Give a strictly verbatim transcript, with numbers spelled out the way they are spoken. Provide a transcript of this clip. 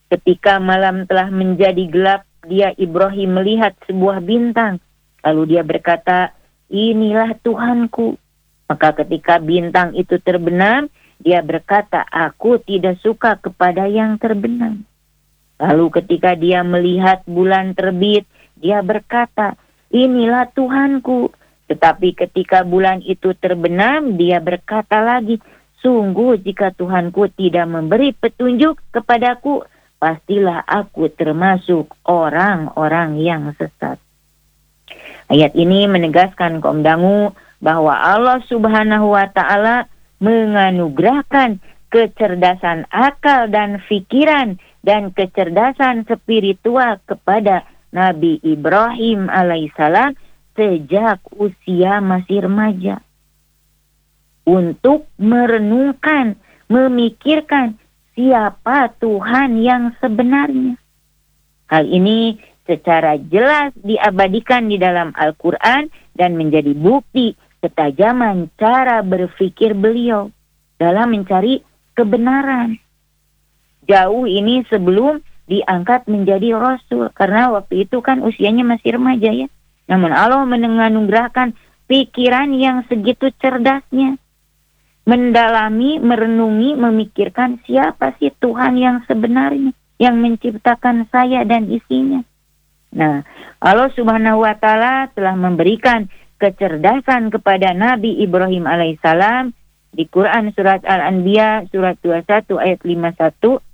Ketika malam telah menjadi gelap, dia Ibrahim melihat sebuah bintang. Lalu dia berkata, inilah Tuhanku. Maka ketika bintang itu terbenam, dia berkata, aku tidak suka kepada yang terbenam. Lalu ketika dia melihat bulan terbit, dia berkata, inilah Tuhanku. Tetapi ketika bulan itu terbenam, dia berkata lagi, sungguh jika Tuhanku tidak memberi petunjuk kepadaku, pastilah aku termasuk orang-orang yang sesat. Ayat ini menegaskan kaum dangu bahwa Allah Subhanahu wa Ta'ala menganugerahkan kecerdasan akal dan pikiran dan kecerdasan spiritual kepada Nabi Ibrahim alaihissalam sejak usia masih remaja, untuk merenungkan, memikirkan siapa Tuhan yang sebenarnya. Hal ini secara jelas diabadikan di dalam Al-Quran dan menjadi bukti ketajaman cara berpikir beliau dalam mencari kebenaran. Jauh ini sebelum diangkat menjadi Rasul, karena waktu itu kan usianya masih remaja ya. Namun Allah menganugerahkan pikiran yang segitu cerdasnya, mendalami, merenungi, memikirkan siapa sih Tuhan yang sebenarnya, yang menciptakan saya dan isinya. Nah, Allah Subhanahu wa Ta'ala telah memberikan kecerdasan kepada Nabi Ibrahim alaihissalam di Quran surat Al-Anbiya surat dua puluh satu ayat lima puluh satu.